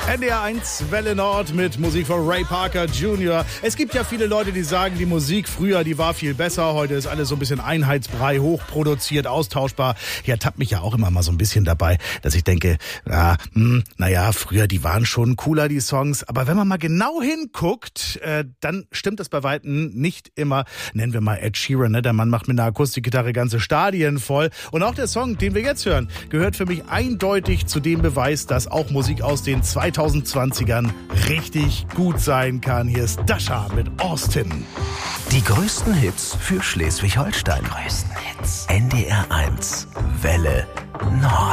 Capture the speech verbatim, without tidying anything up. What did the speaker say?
N D R eins Welle Nord mit Musik von Ray Parker Junior Es gibt ja viele Leute, die sagen, die Musik früher, die war viel besser. Heute ist alles so ein bisschen Einheitsbrei, hochproduziert, austauschbar. Ich ertappe mich ja auch immer mal so ein bisschen dabei, dass ich denke, ja, hm, naja, früher, die waren schon cooler, die Songs. Aber wenn man mal genau hinguckt, äh, dann stimmt das bei Weitem nicht immer. Nennen wir mal Ed Sheeran, ne? Der Mann macht mit einer Akustikgitarre ganze Stadien voll. Und auch der Song, den wir jetzt hören, gehört für mich eindeutig zu dem Beweis, dass auch Musik aus den zweitausendzwanzigern richtig gut sein kann. Hier ist Dasha mit Austin. Die größten Hits für Schleswig-Holstein. Die größten Hits. N D R eins Welle Nord.